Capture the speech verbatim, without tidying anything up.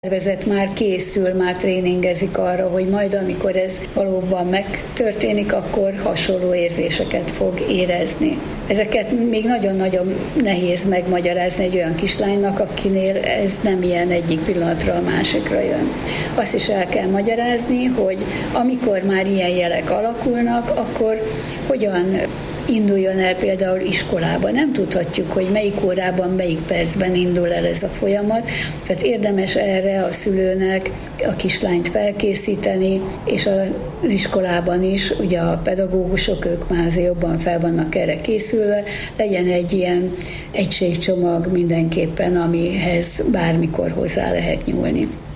szervezet már készül, már tréningezik arra, hogy majd amikor ez valóban megtörténik, akkor hasonló érzéseket fog érezni. Ezeket még nagyon-nagyon nehéz megmagyarázni egy olyan kislánynak, akinél ez nem ilyen egyik pillanatra a másikra jön. Azt is el kell magyarázni, hogy amikor már ilyen jelek alakulnak, akkor hogyan induljon el például iskolába. Nem tudhatjuk, hogy melyik órában, melyik percben indul el ez a folyamat, tehát érdemes erre a szülőnek a kislányt felkészíteni, és az iskolában is, ugye a pedagógusok, ők már azért jobban fel vannak erre készülve, legyen egy ilyen egységcsomag mindenképpen, amihez bármikor hozzá lehet nyúlni.